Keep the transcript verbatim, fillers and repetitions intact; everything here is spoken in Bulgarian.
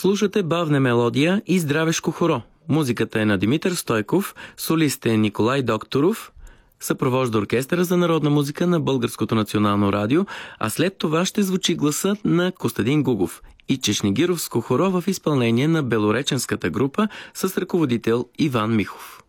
Слушате Бавна мелодия и Здравешко хоро. Музиката е на Димитър Стойков, солист е Николай Докторов, съпровожда оркестъра за народна музика на Българското национално радио, а след това ще звучи гласът на Костадин Гугов и Чешнегировско хоро в изпълнение на белореченската група с ръководител Иван Михов.